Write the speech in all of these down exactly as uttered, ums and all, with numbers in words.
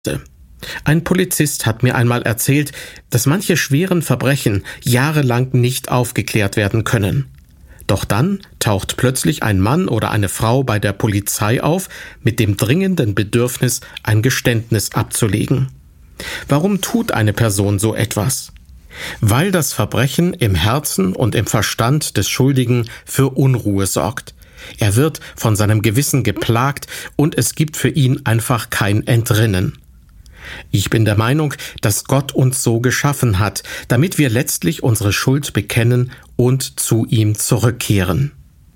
Ein Polizist hat mir einmal erzählt, dass manche schweren Verbrechen jahrelang nicht aufgeklärt werden können. Doch dann taucht plötzlich ein Mann oder eine Frau bei der Polizei auf mit dem dringenden Bedürfnis, ein Geständnis abzulegen. Warum tut eine Person so etwas? Weil das Verbrechen im Herzen und im Verstand des Schuldigen für Unruhe sorgt. Er wird von seinem Gewissen geplagt und es gibt für ihn einfach kein Entrinnen. Ich bin der Meinung, dass Gott uns so geschaffen hat, damit wir letztlich unsere Schuld bekennen und zu ihm zurückkehren.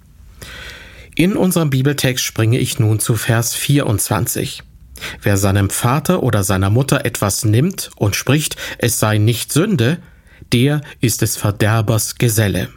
In unserem Bibeltext springe ich nun zu Vers vierundzwanzig. Wer seinem Vater oder seiner Mutter etwas nimmt und spricht, es sei nicht Sünde, der ist des Verderbers Geselle.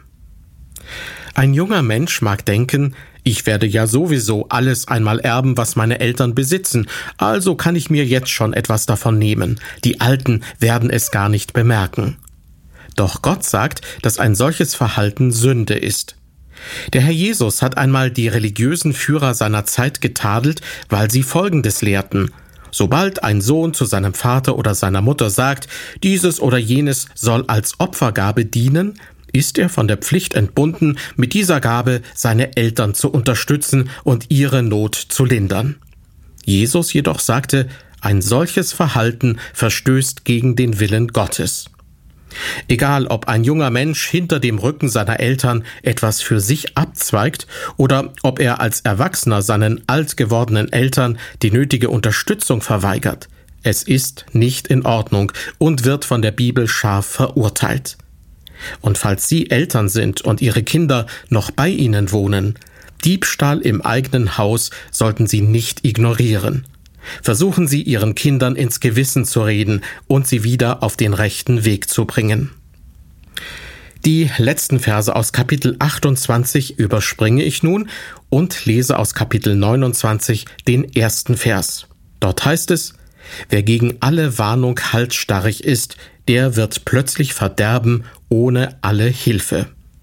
Ein junger Mensch mag denken, ich werde ja sowieso alles einmal erben, was meine Eltern besitzen, also kann ich mir jetzt schon etwas davon nehmen. Die Alten werden es gar nicht bemerken. Doch Gott sagt, dass ein solches Verhalten Sünde ist. Der Herr Jesus hat einmal die religiösen Führer seiner Zeit getadelt, weil sie Folgendes lehrten: Sobald ein Sohn zu seinem Vater oder seiner Mutter sagt, dieses oder jenes soll als Opfergabe dienen, ist er von der Pflicht entbunden, mit dieser Gabe seine Eltern zu unterstützen und ihre Not zu lindern. Jesus jedoch sagte, ein solches Verhalten verstößt gegen den Willen Gottes. Egal, ob ein junger Mensch hinter dem Rücken seiner Eltern etwas für sich abzweigt oder ob er als Erwachsener seinen alt gewordenen Eltern die nötige Unterstützung verweigert, es ist nicht in Ordnung und wird von der Bibel scharf verurteilt. Und falls Sie Eltern sind und Ihre Kinder noch bei Ihnen wohnen, Diebstahl im eigenen Haus sollten Sie nicht ignorieren. Versuchen Sie, Ihren Kindern ins Gewissen zu reden und sie wieder auf den rechten Weg zu bringen. Die letzten Verse aus Kapitel achtundzwanzig überspringe ich nun und lese aus Kapitel neunundzwanzig den ersten Vers. Dort heißt es: Wer gegen alle Warnung halsstarrig ist, der wird plötzlich verderben ohne alle Hilfe.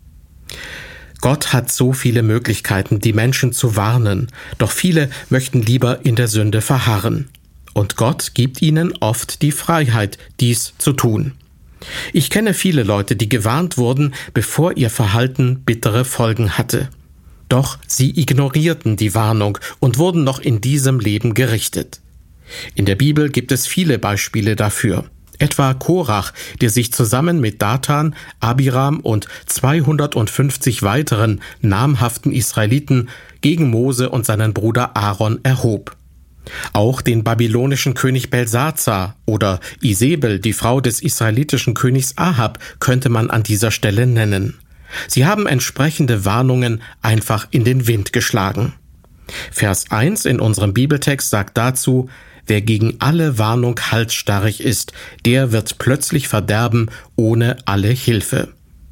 Gott hat so viele Möglichkeiten, die Menschen zu warnen, doch viele möchten lieber in der Sünde verharren. Und Gott gibt ihnen oft die Freiheit, dies zu tun. Ich kenne viele Leute, die gewarnt wurden, bevor ihr Verhalten bittere Folgen hatte. Doch sie ignorierten die Warnung und wurden noch in diesem Leben gerichtet. In der Bibel gibt es viele Beispiele dafür. Etwa Korach, der sich zusammen mit Datan, Abiram und zweihundertfünfzig weiteren namhaften Israeliten gegen Mose und seinen Bruder Aaron erhob. Auch den babylonischen König Belsazar oder Isebel, die Frau des israelitischen Königs Ahab, könnte man an dieser Stelle nennen. Sie haben entsprechende Warnungen einfach in den Wind geschlagen. Vers eins in unserem Bibeltext sagt dazu: Wer gegen alle Warnung halsstarrig ist, der wird plötzlich verderben ohne alle Hilfe.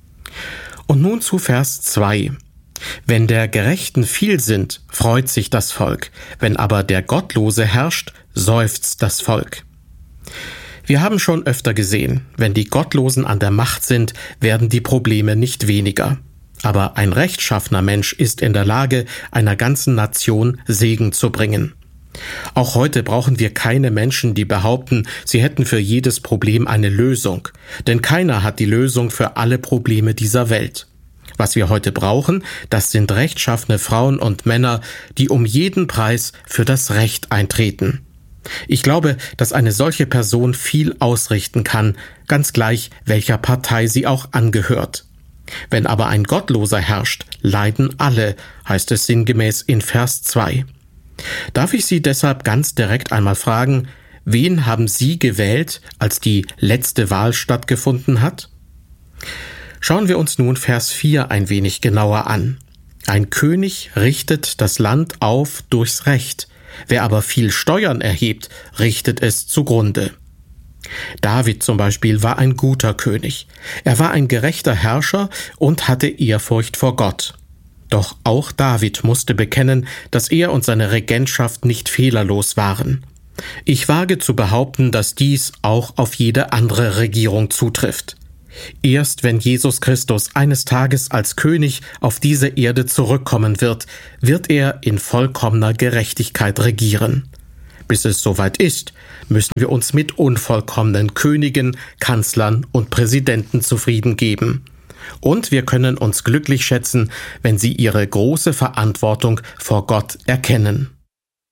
Und nun zu Vers zwei. Wenn der Gerechten viel sind, freut sich das Volk, wenn aber der Gottlose herrscht, seufzt das Volk. Wir haben schon öfter gesehen, wenn die Gottlosen an der Macht sind, werden die Probleme nicht weniger. Aber ein rechtschaffener Mensch ist in der Lage, einer ganzen Nation Segen zu bringen. Auch heute brauchen wir keine Menschen, die behaupten, sie hätten für jedes Problem eine Lösung. Denn keiner hat die Lösung für alle Probleme dieser Welt. Was wir heute brauchen, das sind rechtschaffene Frauen und Männer, die um jeden Preis für das Recht eintreten. Ich glaube, dass eine solche Person viel ausrichten kann, ganz gleich, welcher Partei sie auch angehört. Wenn aber ein Gottloser herrscht, leiden alle, heißt es sinngemäß in Vers zwei. Darf ich Sie deshalb ganz direkt einmal fragen, wen haben Sie gewählt, als die letzte Wahl stattgefunden hat? Schauen wir uns nun Vers vier ein wenig genauer an. Ein König richtet das Land auf durchs Recht, wer aber viel Steuern erhebt, richtet es zugrunde. David zum Beispiel war ein guter König. Er war ein gerechter Herrscher und hatte Ehrfurcht vor Gott. Doch auch David musste bekennen, dass er und seine Regentschaft nicht fehlerlos waren. Ich wage zu behaupten, dass dies auch auf jede andere Regierung zutrifft. Erst wenn Jesus Christus eines Tages als König auf diese Erde zurückkommen wird, wird er in vollkommener Gerechtigkeit regieren. Bis es soweit ist, müssen wir uns mit unvollkommenen Königen, Kanzlern und Präsidenten zufrieden geben. Und wir können uns glücklich schätzen, wenn sie ihre große Verantwortung vor Gott erkennen.